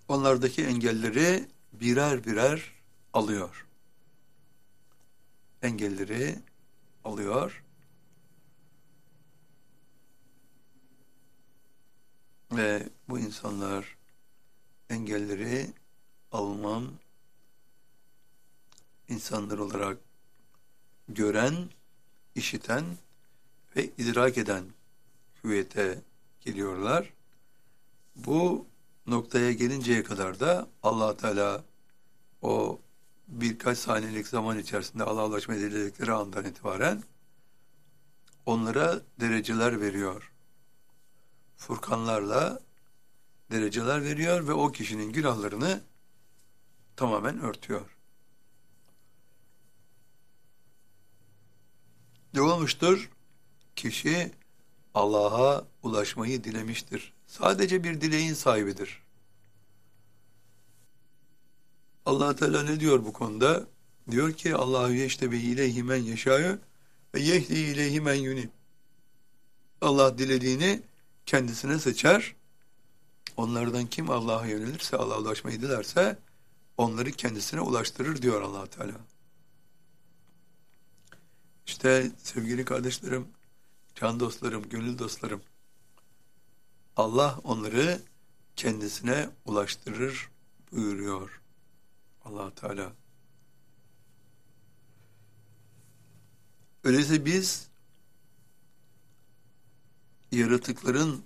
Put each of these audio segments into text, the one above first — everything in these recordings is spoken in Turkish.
onlardaki engelleri birer birer alıyor. Engelleri alıyor ve bu insanlar engelleri alınan insanlar olarak gören, işiten ve idrak eden hüviyete geliyorlar. Bu noktaya gelinceye kadar da Allah Teala o birkaç saniyelik zaman içerisinde Allah'a ulaşmayı diledikleri andan itibaren onlara dereceler veriyor. Furkanlarla dereceler veriyor ve o kişinin günahlarını tamamen örtüyor. Ne olmuştur? Kişi Allah'a ulaşmayı dilemiştir. Sadece bir dileğin sahibidir. Allah Teala ne diyor bu konuda? Diyor ki Allahu yeştebi ileyhi men yeşâ'u ve yehdi ileyhi men yunib. Allah dilediğini kendisine seçer. Onlardan kim Allah'a yönelirse, Allah'a ulaşmayı dilerse onları kendisine ulaştırır diyor Allah Teala. İşte sevgili kardeşlerim, can dostlarım, gönül dostlarım, Allah onları kendisine ulaştırır buyuruyor Allah Teala. Öyleyse biz yaratıkların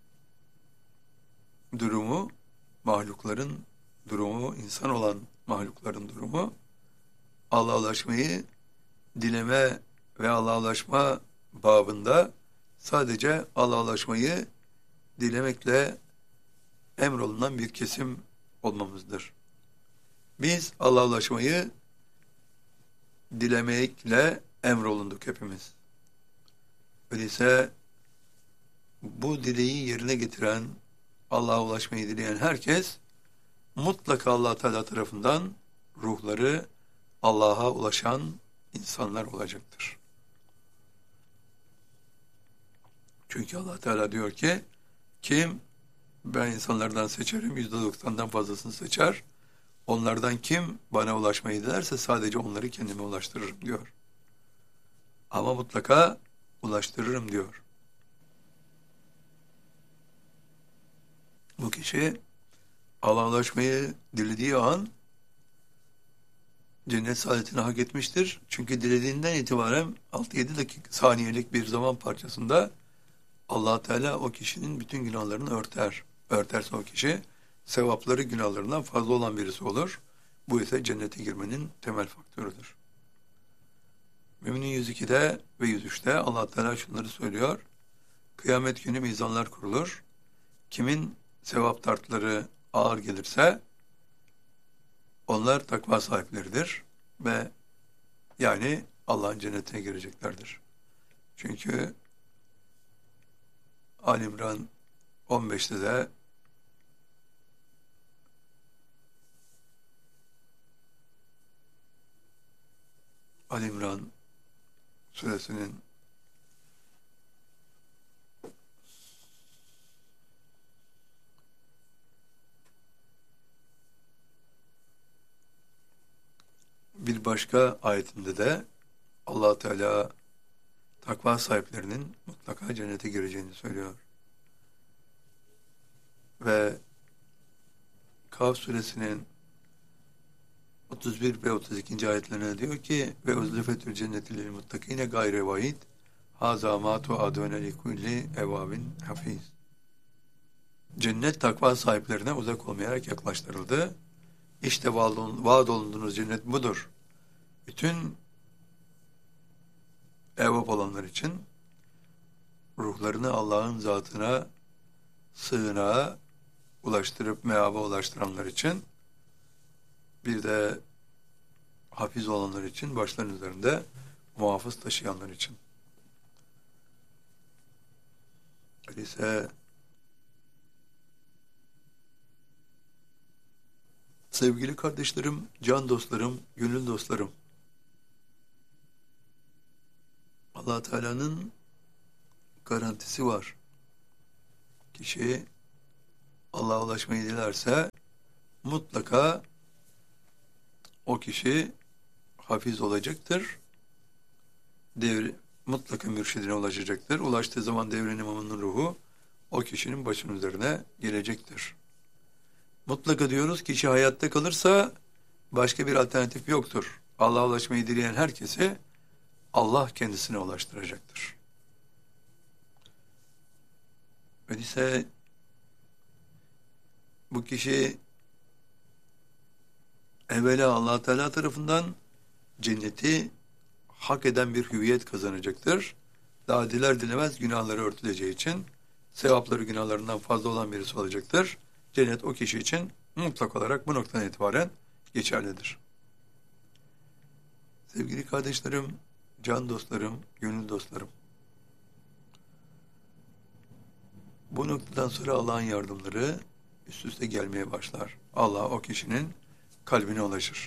durumu, mahlukların durumu, insan olan mahlukların durumu, Allah'a ulaşmayı dileme ve Allah'a ulaşma babında sadece Allah'a ulaşmayı dilemekle emrolunan bir kesim olmamızdır. Biz Allah'a ulaşmayı dilemekle emrolunduk hepimiz. Öyleyse bu dileği yerine getiren, Allah'a ulaşmayı dileyen herkes mutlaka Allah Teala tarafından ruhları Allah'a ulaşan insanlar olacaktır. Çünkü Allah Teala diyor ki kim ben insanlardan seçerim, %90'dan fazlasını seçer. Onlardan kim bana ulaşmayı dilerse sadece onları kendime ulaştırırım diyor. Ama mutlaka ulaştırırım diyor. Bu kişi Allah'a ulaşmayı dilediği an cennet saadetini hak etmiştir. Çünkü dilediğinden itibaren 6-7 dakika saniyelik bir zaman parçasında Allah Teala o kişinin bütün günahlarını örter. Örterse o kişi sevapları günahlarından fazla olan birisi olur. Bu ise cennete girmenin temel faktörüdür. Mü'minin 102'de ve 103'te Allah Teala şunları söylüyor. Kıyamet günü mizanlar kurulur. Kimin sevap tartıları ağır gelirse onlar takva sahipleridir ve yani Allah'ın cennetine gireceklerdir. Çünkü Ali İmran 15'te de Ali İmran suresinin 'bir başka ayetinde de Allah Teala takva sahiplerinin mutlaka cennete gireceğini söylüyor. Ve Kaf suresinin 31 ve 32. ayetlerine diyor ki ve uzlifetül cenneti lil muttakine gayre vaid haza ma tuadune li kulli evabin hafiz. Cennet takva sahiplerine uzak olmayarak yaklaştırıldı. İşte vaad olunduğunuz cennet budur. Bütün evap olanlar için ruhlarını Allah'ın zatına, sığınağa ulaştırıp meaba ulaştıranlar için bir de hafiz olanlar için, başlarının üzerinde muhafız taşıyanlar için. Öyleyse sevgili kardeşlerim, can dostlarım, gönül dostlarım, Allah Teala'nın garantisi var. Kişi Allah'a ulaşmayı dilerse mutlaka o kişi hafiz olacaktır. Mutlaka mürşidine ulaşacaktır. Ulaştığı zaman devrin imamının ruhu o kişinin başının üzerine gelecektir. Mutlaka diyoruz, kişi hayatta kalırsa başka bir alternatif yoktur. Allah'a ulaşmayı dileyen herkese Allah kendisine ulaştıracaktır. Öyleyse bu kişi evvela Allah Teala tarafından cenneti hak eden bir hüviyet kazanacaktır. Daha diler dilemez günahları örtüleceği için sevapları günahlarından fazla olan birisi olacaktır. Cennet o kişi için mutlak olarak bu noktadan itibaren geçerlidir. Sevgili kardeşlerim, can dostlarım, gönül dostlarım. Bu noktadan sonra Allah'ın yardımları üst üste gelmeye başlar. Allah o kişinin kalbine ulaşır.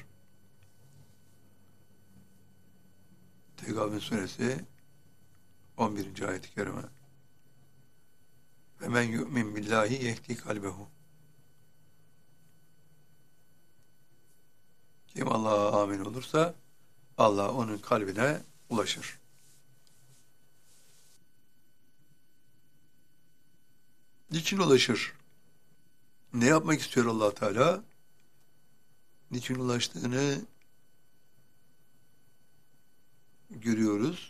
Tegabün suresi 11. ayet-i kerime. Ve men yu'min billahi yehdi kalbehu. Kim Allah'a amin olursa Allah onun kalbine ulaşır. Niçin ulaşır? Ne yapmak istiyor Allah Teala? Niçin ulaştığını görüyoruz.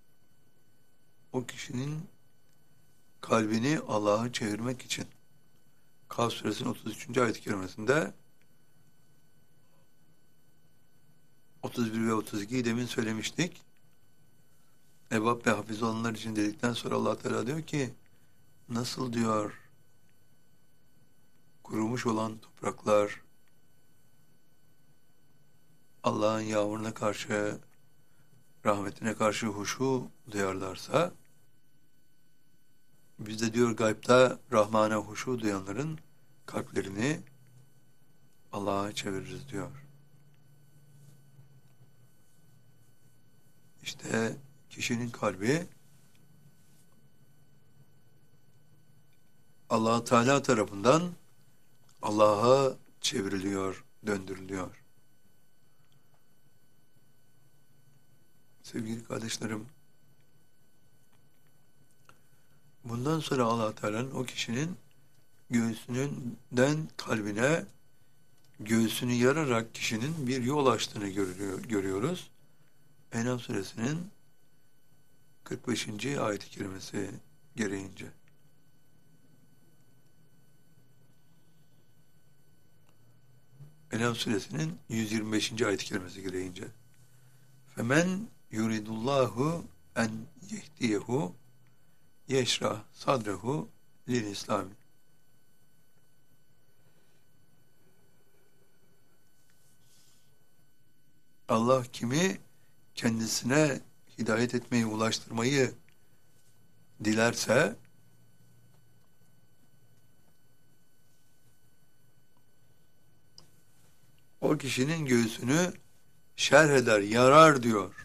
O kişinin kalbini Allah'a çevirmek için. Kaf suresinin 33. ayet-i kerimesinde 31 ve 32'yi demin söylemiştik. Ebab ve hafiz olanlar için dedikten sonra Allah Teala diyor ki, nasıl diyor kurumuş olan topraklar Allah'ın yağmuruna karşı, rahmetine karşı huşu duyarlarsa, biz de diyor gaybta Rahman'a huşu duyanların kalplerini Allah'a çeviririz diyor. İşte kişinin kalbi Allah Teala tarafından Allah'a çevriliyor, döndürülüyor. Sevgili kardeşlerim, bundan sonra Allah Teala'nın o kişinin göğsünden kalbine göğsünü yararak kişinin bir yol açtığını görüyoruz. En'am suresinin 45. ayet-i kerimesi gereğince. En'am suresinin 125. ayet-i kerimesi gereğince. Femen yuridullahu en yehdiyehu yeşrah sadrehu lil İslam. Allah kimi kendisine hidayet etmeyi, ulaştırmayı dilerse o kişinin göğsünü şerh eder, yarar diyor.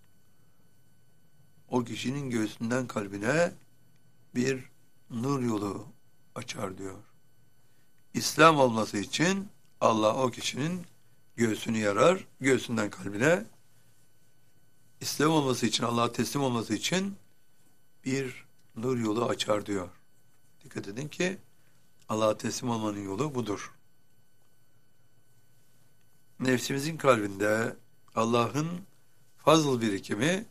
O kişinin göğsünden kalbine bir nur yolu açar diyor. İslam olması için Allah o kişinin göğsünü yarar, göğsünden kalbine. İslam olması için, Allah'a teslim olması için bir nur yolu açar diyor. Dikkat edin ki Allah'a teslim olmanın yolu budur. Nefsimizin kalbinde Allah'ın fazıl birikimi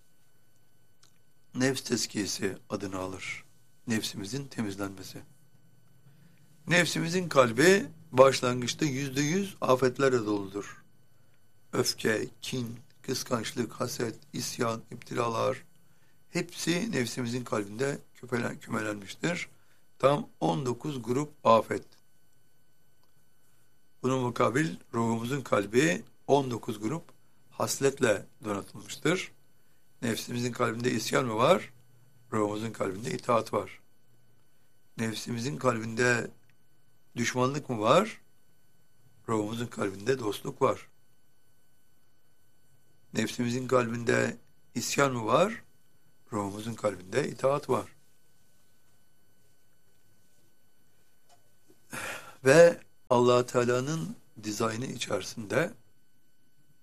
nefs tezkiyesi adını alır. Nefsimizin temizlenmesi. Nefsimizin kalbi başlangıçta %100 afetlerle doludur. Öfke, kin, kıskançlık, haset, isyan, iptilalar hepsi nefsimizin kalbinde kümelenmiştir. Tam 19 grup afet. Bunun mukabil ruhumuzun kalbi 19 grup hasletle donatılmıştır. Nefsimizin kalbinde isyan mı var? Ruhumuzun kalbinde itaat var. Nefsimizin kalbinde düşmanlık mı var? Ruhumuzun kalbinde dostluk var. Nefsimizin kalbinde isyan mı var? Ruhumuzun kalbinde itaat var. Ve Allah Teala'nın dizaynı içerisinde